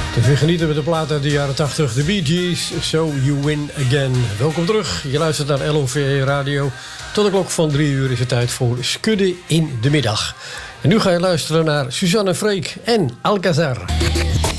Dus weer genieten met de plaat uit de jaren 80. De Bee Gees, So You Win Again. Welkom terug. Je luistert naar LOVE Radio. Tot de klok van 3 uur is het tijd voor Skudden in de Middag. En nu ga je luisteren naar Suzanne Freek en Alcazar.